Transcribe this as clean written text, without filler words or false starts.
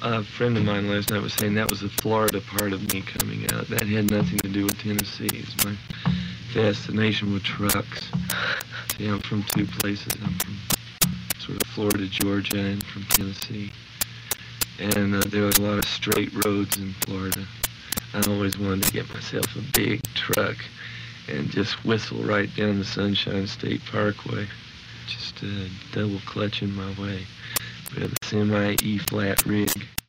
A friend of mine last night was saying that was the Florida part of me coming out. That had nothing to do with Tennessee. It's my fascination with trucks. See, I'm from two places. I'm from sort of Florida, Georgia, and from Tennessee. And there was a lot of straight roads in Florida. I always wanted to get myself a big truck and just whistle right down the Sunshine State Parkway, just double clutching my way with a semi E-flat rig.